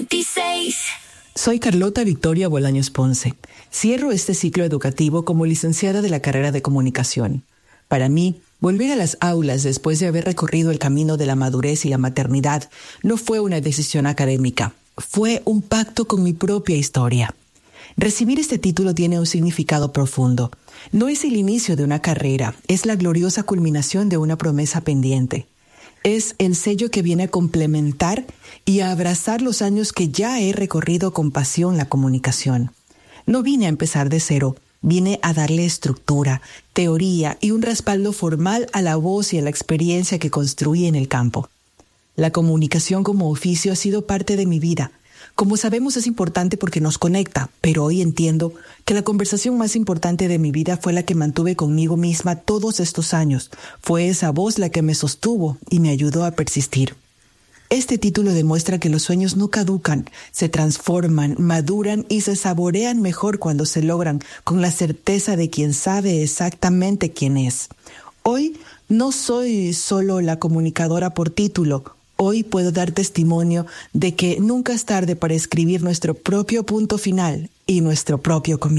96. Soy Carlota Victoria Bolaños Ponce. Cierro este ciclo educativo como licenciada de la carrera de comunicación. Para mí, volver a las aulas después de haber recorrido el camino de la madurez y la maternidad no fue una decisión académica, fue un pacto con mi propia historia. Recibir este título tiene un significado profundo. No es el inicio de una carrera, es la gloriosa culminación de una promesa pendiente. Es el sello que viene a complementar y a abrazar los años que ya he recorrido con pasión la comunicación. No vine a empezar de cero, vine a darle estructura, teoría y un respaldo formal a la voz y a la experiencia que construí en el campo. La comunicación como oficio ha sido parte de mi vida. Como sabemos, es importante porque nos conecta, pero hoy entiendo que la conversación más importante de mi vida fue la que mantuve conmigo misma todos estos años. Fue esa voz la que me sostuvo y me ayudó a persistir. Este título demuestra que los sueños no caducan, se transforman, maduran y se saborean mejor cuando se logran con la certeza de quien sabe exactamente quién es. Hoy no soy solo la comunicadora por título. Hoy puedo dar testimonio de que nunca es tarde para escribir nuestro propio punto final y nuestro propio comienzo.